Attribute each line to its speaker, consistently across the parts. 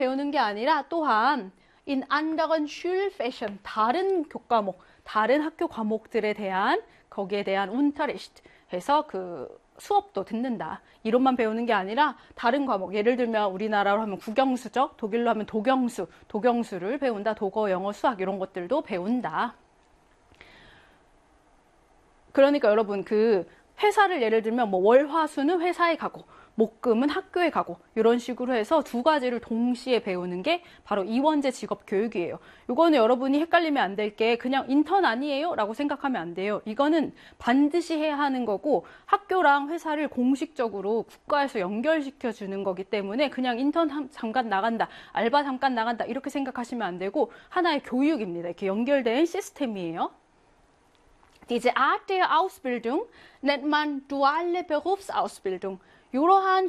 Speaker 1: 배우는 게 아니라 또한 in anderen Schulfächern, 다른 교과목, 다른 학교 과목들에 대한 거기에 대한 Unterricht 해서 그 수업도 듣는다. 이론만 배우는 게 아니라 다른 과목, 예를 들면 우리나라로 하면 국영수죠. 독일로 하면 도경수, 도경수를 배운다. 독어, 영어, 수학 이런 것들도 배운다. 그러니까 여러분 그 회사를 예를 들면 뭐 월화수는 회사에 가고 목금은 학교에 가고 이런 식으로 해서 두 가지를 동시에 배우는 게 바로 이원제 직업교육이에요. 이거는 여러분이 헷갈리면 안 될 게 그냥 인턴 아니에요? 라고 생각하면 안 돼요. 이거는 반드시 해야 하는 거고 학교랑 회사를 공식적으로 국가에서 연결시켜 주는 거기 때문에 그냥 인턴 잠깐 나간다, 알바 잠깐 나간다 이렇게 생각하시면 안 되고 하나의 교육입니다. 이렇게 연결된 시스템이에요. Diese Art der Ausbildung nennt man duale Berufsausbildung. 이러한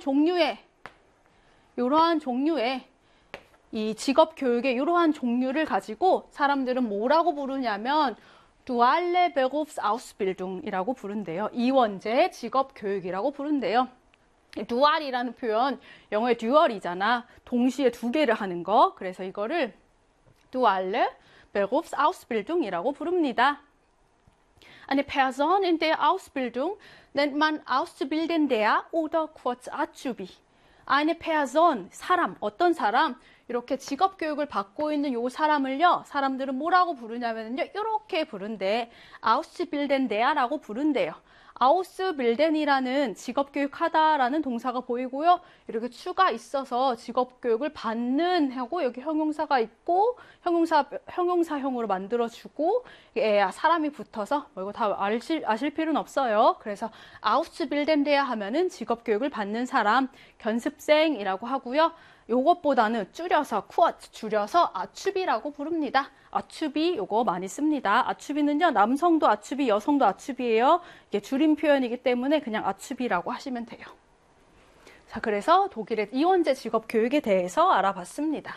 Speaker 1: 종류의 이 직업 교육의 이러한 종류를 가지고 사람들은 뭐라고 부르냐면 duale Berufsausbildung이라고 부른대요. 이원제 직업 교육이라고 부른대요. dual이라는 표현 영어의 dual이잖아. 동시에 두 개를 하는 거. 그래서 이거를 duale Berufsausbildung이라고 부릅니다. Eine Person in der Ausbildung nennt man Auszubildender oder kurz Azubi. Eine Person, 사람, 어떤 사람, 이렇게 직업교육을 받고 있는 요 사람을요, 사람들은 뭐라고 부르냐면요, 이렇게 부른대. Auszubildender라고 부른대요. Ausbilden이라는 직업교육하다라는 동사가 보이고요. 이렇게 추가 있어서 직업교육을 받는 하고 여기 형용사가 있고 형용사형으로 만들어주고 사람이 붙어서 뭐 이거 다 아실 필요는 없어요. 그래서 Auszubildender 하면은 직업교육을 받는 사람, 견습생이라고 하고요. 요것보다는 줄여서 아추비라고 부릅니다. 아추비 요거 많이 씁니다. 아추비는요 남성도 아추비, 여성도 아추비예요. 이게 줄임 표현이기 때문에 그냥 아추비라고 하시면 돼요. 자, 그래서 독일의 이원제 직업 교육에 대해서 알아봤습니다.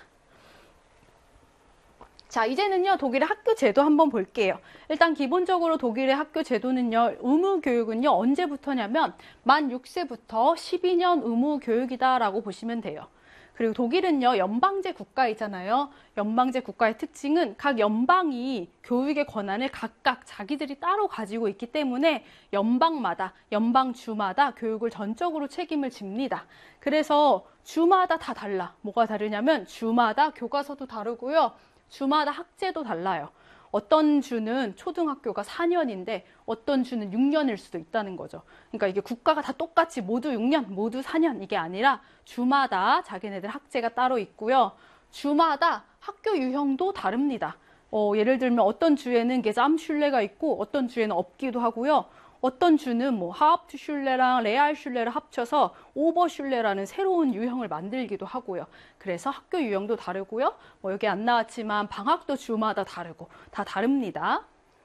Speaker 1: 자, 이제는요 독일의 학교 제도 한번 볼게요. 일단 기본적으로 독일의 학교 제도는요 의무 교육은요 언제부터냐면 만 6세부터 12년 의무 교육이다라고 보시면 돼요. 그리고 독일은요 연방제 국가이잖아요. 연방제 국가의 특징은 각 연방이 교육의 권한을 각각 자기들이 따로 가지고 있기 때문에 연방마다, 연방주마다 교육을 전적으로 책임을 집니다. 그래서 주마다 다 달라. 뭐가 다르냐면 주마다 교과서도 다르고요. 주마다 학제도 달라요. 어떤 주는 초등학교가 4년인데 어떤 주는 6년일 수도 있다는 거죠. 그러니까 이게 국가가 다 똑같이 모두 6년, 모두 4년 이게 아니라 주마다 자기네들 학제가 따로 있고요. 주마다 학교 유형도 다릅니다. 예를 들면 어떤 주에는 게잠슐레가 있고 어떤 주에는 없기도 하고요. 어떤 주는 뭐 하프트슐레랑 레알슐레를 합쳐서 오버슐레라는 새로운 유형을 만들기도 하고요. 그래서 학교 유형도 다르고요. 뭐 여기 안 나왔지만 방학도 주마다 다르고 다 다릅니다.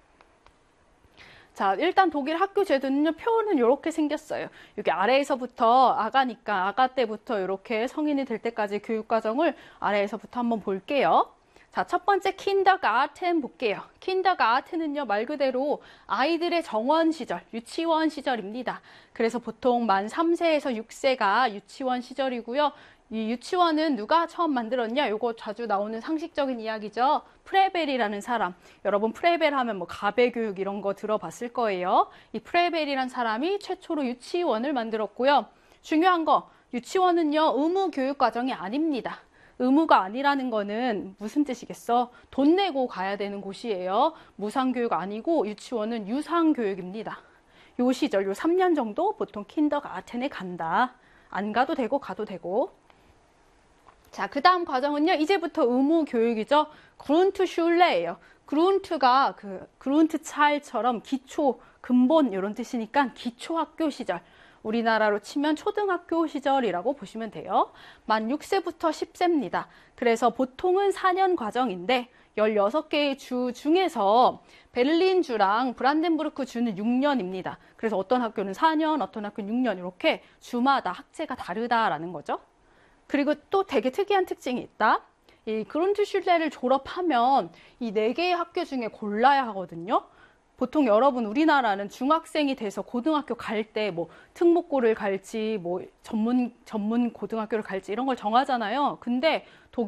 Speaker 1: 자, 일단 독일 학교 제도는요, 표는 이렇게 생겼어요. 여기 아래에서부터 아가니까 아가 때부터 이렇게 성인이 될 때까지 교육 과정을 아래에서부터 한번 볼게요. 자, 첫 번째 킨더가르텐 볼게요. 킨더가르텐은요, 말 그대로 아이들의 정원 시절, 유치원 시절입니다. 그래서 보통 만 3세에서 6세가 유치원 시절이고요. 이 유치원은 누가 처음 만들었냐? 이거 자주 나오는 상식적인 이야기죠. 프레벨이라는 사람. 여러분 프레벨 하면 뭐 가배교육 이런 거 들어봤을 거예요. 이 프레벨이란 사람이 최초로 유치원을 만들었고요. 중요한 거, 유치원은요, 의무 교육 과정이 아닙니다. 의무가 아니라는 거는 무슨 뜻이겠어? 돈 내고 가야 되는 곳이에요. 무상교육 아니고 유치원은 유상교육입니다. 요 시절, 요 3년 정도 보통 킨더가르텐에 간다. 안 가도 되고 가도 되고. 자, 그 다음 과정은요. 이제부터 의무 교육이죠. 그룬트슐레예요. 그룬트가 그룬트차일처럼 기초, 근본 이런 뜻이니까 기초학교 시절. 우리나라로 치면 초등학교 시절이라고 보시면 돼요. 만 6세부터 10세입니다. 그래서 보통은 4년 과정인데 16개의 주 중에서 베를린주랑 브란덴부르크 주는 6년입니다. 그래서 어떤 학교는 4년, 어떤 학교는 6년 이렇게 주마다 학제가 다르다라는 거죠. 그리고 또 되게 특이한 특징이 있다. 이 그룬트슐레를 졸업하면 이 4개의 학교 중에 골라야 하거든요. 보통 여러분 우리나라는 중학생이 돼서 고등학교 갈 때 뭐 특목고를 갈지 뭐 전문 고등학교를 갈지 이런 걸 정하잖아요. 근데